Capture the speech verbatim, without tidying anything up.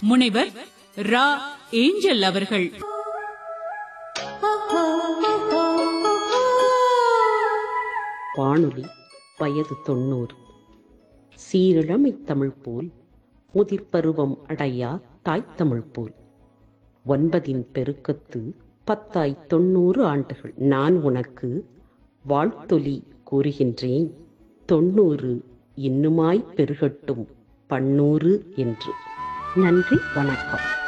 முனைவர் ரா ஏஞ்சல் அவர்கள். வானொலி வயது தொண்ணூறு. சீரிழமை தமிழ் போல் முதிர்பருவம் அடையா தாய்த்தமிழ் போல் ஒன்பதின் பெருக்கத்து பத்தாய் தொண்ணூறு ஆண்டுகள். நான் உனக்கு வாழ்த்தொலி கூறுகின்றேன், தொண்ணூறு இன்னுமாய் பெருகட்டும் பன்னூறு என்று. நன்றி, வணக்கம்.